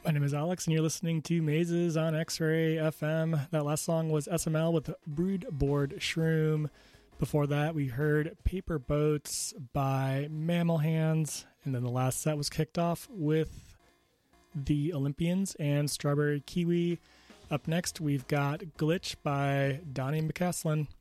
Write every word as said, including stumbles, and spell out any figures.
My name is Alex, and you're listening to Mazes on X-Ray F M. That last song was S M L with Broodboard Shroom. Before that, we heard Paper Boats by Mammal Hands, and then the last set was kicked off with The Olympians and Strawberry Kiwi. Up next, we've got Glitch by Donnie McCaslin.